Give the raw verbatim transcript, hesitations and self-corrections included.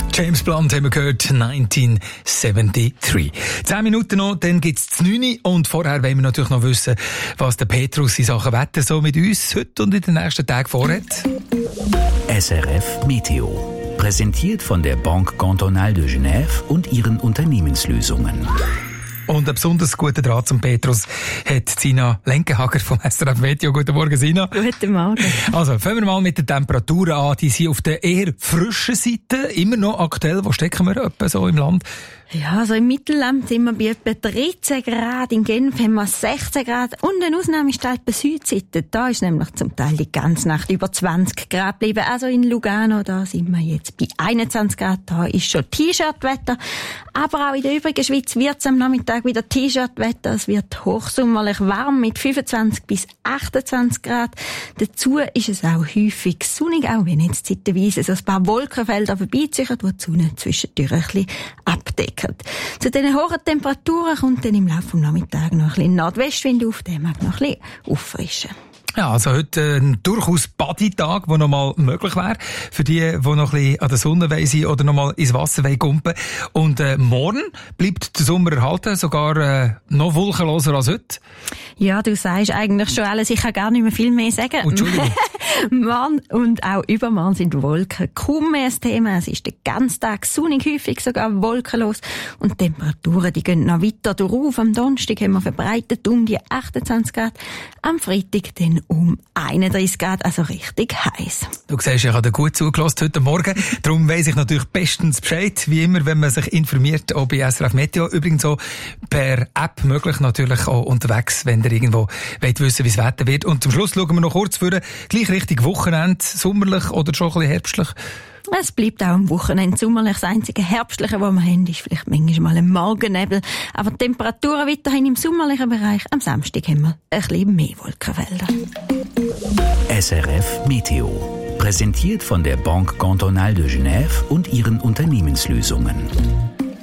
James Blunt haben wir gehört, neunzehnhundertdreiundsiebzig. Zehn Minuten noch, dann gibt's das neun und vorher wollen wir natürlich noch wissen, was der Petrus in Sachen Wetter so mit uns heute und in den nächsten Tagen vorhat. S R F Meteo. Präsentiert von der Banque Cantonale de Genève und ihren Unternehmenslösungen. Und einen besonders guten Draht zum Petrus hat Sina Lenkenhager vom S R F Meteo. Guten Morgen, Sina. Guten Morgen. Also, fangen wir mal mit den Temperaturen an. Die sind auf der eher frischen Seite. Immer noch aktuell. Wo stecken wir etwa so im Land? Ja, also im Mittelland sind wir bei etwa dreizehn Grad, in Genf haben wir sechzehn Grad und eine Ausnahme ist halt bei Südseite. Da ist nämlich zum Teil die ganze Nacht über zwanzig Grad geblieben. Also in Lugano, da sind wir jetzt bei einundzwanzig Grad, da ist schon T-Shirt-Wetter. Aber auch in der übrigen Schweiz wird es am Nachmittag wieder T-Shirt-Wetter. Es wird hochsommerlich warm mit fünfundzwanzig bis achtundzwanzig Grad. Dazu ist es auch häufig sonnig, auch wenn jetzt zeitweise so ein paar Wolkenfelder vorbeiziehen, die die Sonne zwischendurch ein bisschen abdecken. Zu diesen hohen Temperaturen kommt dann im Laufe des Nachmittags noch ein bisschen Nordwestwind auf, der mag noch ein bisschen auffrischen. Ja, also heute ein durchaus Baditag, der noch mal möglich wäre. Für die, die noch ein bisschen an der Sonne wollen sein oder noch mal ins Wasser kumpen. Und äh, morgen bleibt der Sommer erhalten, sogar äh, noch wolkenloser als heute. Ja, du sagst eigentlich schon alles. Ich kann gar nicht mehr viel mehr sagen. Oh, Entschuldigung. Morgen und auch übermorgen sind Wolken kaum mehr das Thema. Es ist den ganzen Tag sonnig, häufig sogar wolkenlos. Und die Temperaturen, die gehen noch weiter drauf. Am Donnerstag haben wir verbreitet um die achtundzwanzig Grad. Am Freitag dann um einunddreißig Grad, also richtig heiß. Du siehst, ich habe dir gut zugelassen heute Morgen. Darum weiss ich natürlich bestens Bescheid, wie immer, wenn man sich informiert, auch bei S R F Meteo. Übrigens auch per App möglich, natürlich auch unterwegs, wenn ihr irgendwo wollt wissen, wie das Wetter wird. Und zum Schluss schauen wir noch kurz vor, gleich richtig Wochenende, sommerlich oder schon ein bisschen herbstlich. Es bleibt auch am Wochenende sommerlich. Das einzige Herbstliche, was wir haben, ist vielleicht manchmal ein Morgennebel. Aber die Temperaturen weiterhin im sommerlichen Bereich. Am Samstag haben wir ein bisschen mehr Wolkenfelder. S R F Meteo. Präsentiert von der Banque Cantonale de Genève und ihren Unternehmenslösungen.